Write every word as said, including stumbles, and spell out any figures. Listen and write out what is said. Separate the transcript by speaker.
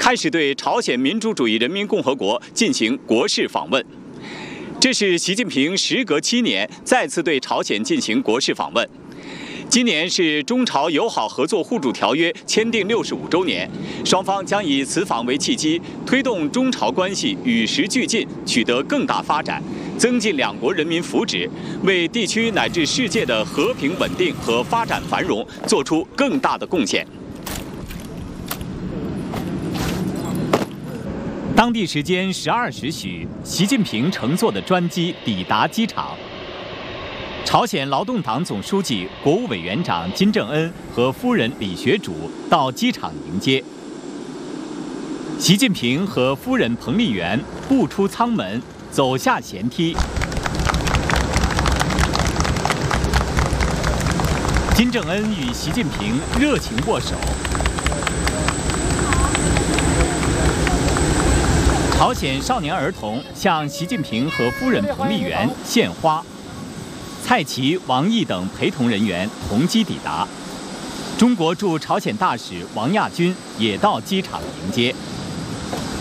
Speaker 1: 开始对朝鲜民主主义人民共和国进行国事访问。这是习近平时隔七年再次对朝鲜进行国事访问。今年是中朝友好合作互助条约签订六十五周年，双方将以此访为契机，推动中朝关系与时俱进，取得更大发展，增进两国人民福祉，为地区乃至世界的和平稳定和发展繁荣做出更大的贡献。当地时间十二时许，习近平乘坐的专机抵达机场。朝鲜劳动党总书记、国务委员长金正恩和夫人李学主到机场迎接。习近平和夫人彭丽媛步出舱门，走下舷梯。金正恩与习近平热情握手。朝鲜少年儿童向习近平和夫人彭丽媛献花。蔡奇、王毅等陪同人员同机抵达，中国驻朝鲜大使王亚军也到机场迎接。